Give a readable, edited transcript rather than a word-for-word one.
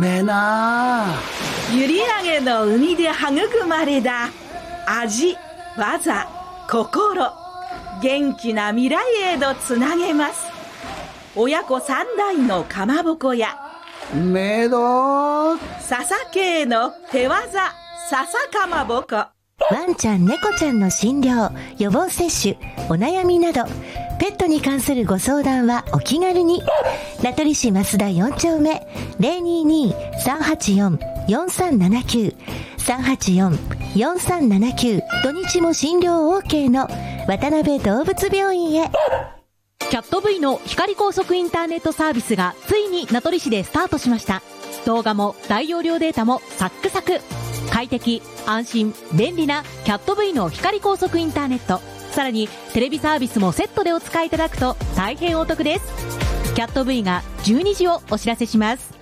めえな。 閖上の海で育まれた味、技、心、元気な未来へとつなげます。親子三代のかまぼこやめど笹系の手技笹かまぼこ。 ワンちゃん猫ちゃんの診療、予防接種、お悩みなどペットに関するご相談はお気軽に。名取市増田4丁目 022-384-4379 384-4379。土日も診療 OK の渡辺動物病院へ。 キャット V の光高速インターネットサービスがついに名取市でスタートしました。動画も大容量データもサックサク。快適、安心、便利なキャット V の光高速インターネット。さらにテレビサービスもセットでお使いいただくと大変お得です。キャット V が12時をお知らせします。